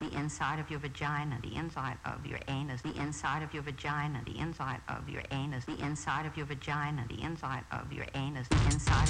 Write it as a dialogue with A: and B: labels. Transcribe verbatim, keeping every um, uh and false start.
A: the inside of your vagina, the inside of your anus, the inside of your vagina, the inside of your anus, the inside of your vagina, the inside of your anus, the inside of